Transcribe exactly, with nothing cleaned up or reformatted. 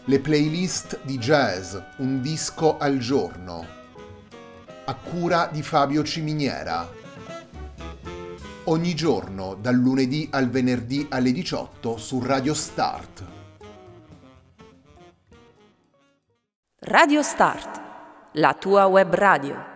Le playlist di jazz, un disco al giorno, a cura di Fabio Ciminiera. Ogni giorno, dal lunedì al venerdì alle diciotto su Radio Start. Radio Start, la tua web radio.